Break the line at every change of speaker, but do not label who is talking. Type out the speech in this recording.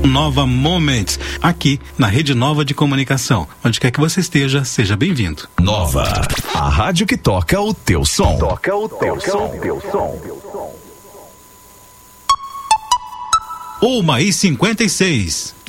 Nova Moments, aqui na Rede Nova de Comunicação. Onde quer que você esteja, seja bem-vindo.
Nova, a rádio que toca o teu som. Toca o teu som.
1h56.